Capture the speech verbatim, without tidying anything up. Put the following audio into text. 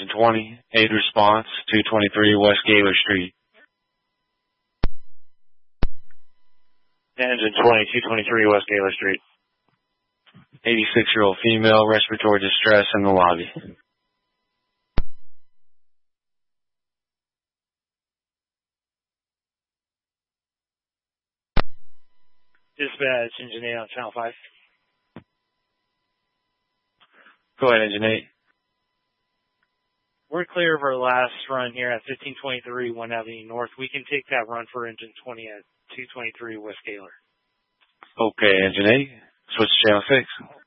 Engine twenty, aid response, two twenty-three West Gaylor Street. Engine twenty, two twenty-three West Gaylor Street. eighty-six-year-old female, respiratory distress in the lobby. Dispatch, Engine eight on Channel five. Go ahead, Engine eight. We're clear of our last run here at fifteen twenty-three one Avenue North. We can take that run for Engine twenty at two twenty-three West Gaylor. Okay, Engine eight. Switch to Channel six.